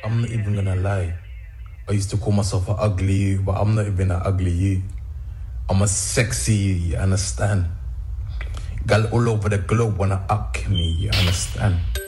I'm not even gonna lie. I used to call myself an ugly you, but I'm not even an ugly you. I'm a sexy you, you understand? Gal all over the globe wanna up me, you understand?